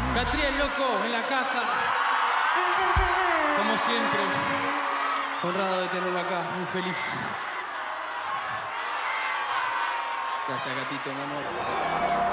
Catriel, loco, en la casa. Como siempre. Honrado de tenerlo acá, muy feliz. Gracias, gatito, mi amor.